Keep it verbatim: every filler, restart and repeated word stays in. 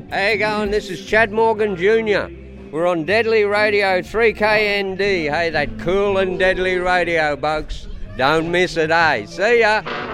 How you going? This is Chad Morgan Junior We're on Deadly Radio three K N D. Hey, that cool and deadly radio, folks. Don't miss it, eh? See ya!